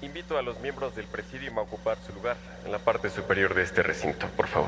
Invito a los miembros del Presidium a ocupar su lugar en la parte superior de este recinto, por favor.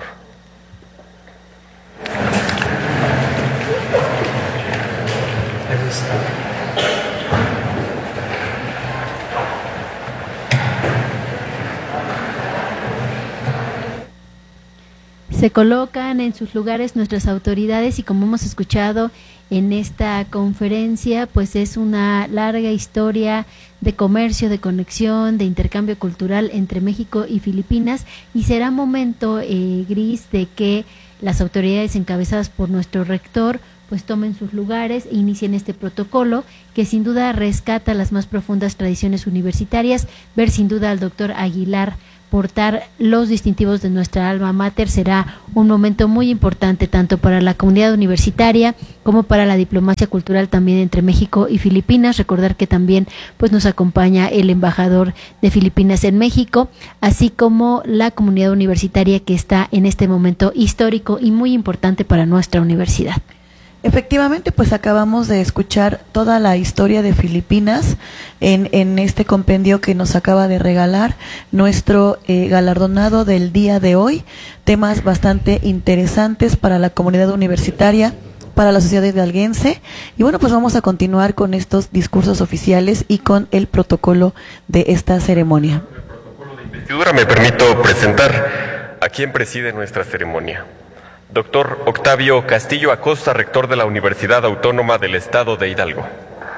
Se colocan en sus lugares nuestras autoridades y, como hemos escuchado en esta conferencia, pues es una larga historia de comercio, de conexión, de intercambio cultural entre México y Filipinas, y será momento, Gris, de que las autoridades encabezadas por nuestro rector pues tomen sus lugares e inicien este protocolo que sin duda rescata las más profundas tradiciones universitarias. Ver sin duda al doctor Aguilar portar los distintivos de nuestra alma mater será un momento muy importante tanto para la comunidad universitaria como para la diplomacia cultural también entre México y Filipinas. Recordar que también pues nos acompaña el embajador de Filipinas en México, así como la comunidad universitaria que está en este momento histórico y muy importante para nuestra universidad. Efectivamente, pues acabamos de escuchar toda la historia de Filipinas en este compendio que nos acaba de regalar nuestro galardonado del día de hoy. Temas bastante interesantes para la comunidad universitaria, para la sociedad hidalguense. Y bueno, pues vamos a continuar con estos discursos oficiales y con el protocolo de esta ceremonia. El protocolo de investidura, me permito presentar a quien preside nuestra ceremonia. Doctor Octavio Castillo Acosta, rector de la Universidad Autónoma del Estado de Hidalgo.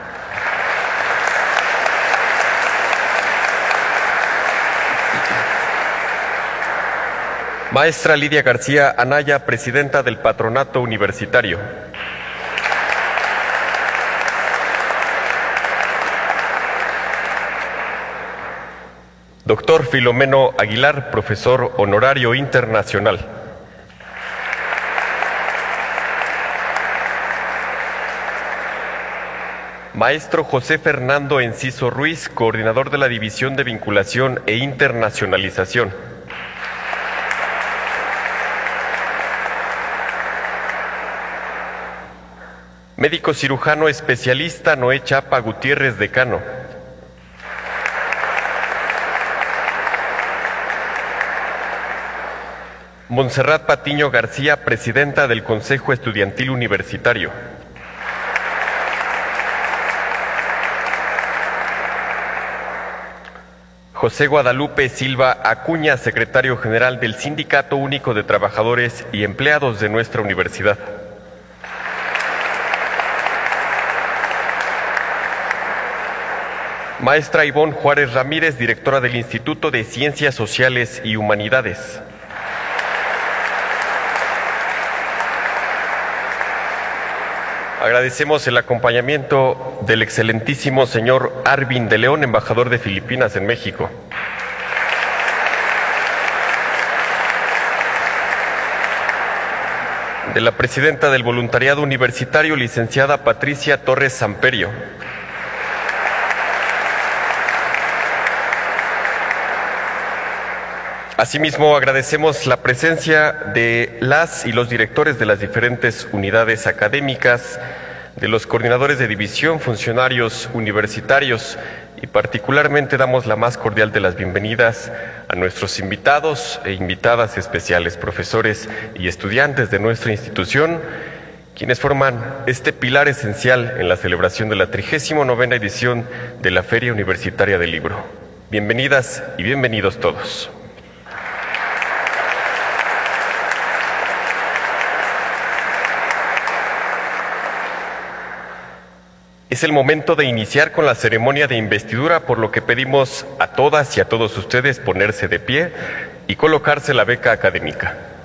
Maestra Lidia García Anaya, presidenta del Patronato Universitario. Doctor Filomeno Aguilar, profesor honorario internacional. Maestro José Fernando Enciso Ruiz, coordinador de la División de Vinculación e Internacionalización. Médico cirujano especialista Noé Chapa Gutiérrez, decano. Montserrat Patiño García, presidenta del Consejo Estudiantil Universitario. José Guadalupe Silva Acuña, secretario general del Sindicato Único de Trabajadores y Empleados de nuestra universidad. Maestra Ivonne Juárez Ramírez, directora del Instituto de Ciencias Sociales y Humanidades. Agradecemos el acompañamiento del excelentísimo señor Arvin de León, embajador de Filipinas en México. De la presidenta del Voluntariado Universitario, licenciada Patricia Torres Samperio. Asimismo, agradecemos la presencia de las y los directores de las diferentes unidades académicas, de los coordinadores de división, funcionarios universitarios, y particularmente damos la más cordial de las bienvenidas a nuestros invitados e invitadas especiales, profesores y estudiantes de nuestra institución, quienes forman este pilar esencial en la celebración de la 39ª edición de la Feria Universitaria del Libro. Bienvenidas y bienvenidos todos. Es el momento de iniciar con la ceremonia de investidura, por lo que pedimos a todas y a todos ustedes ponerse de pie y colocarse la beca académica.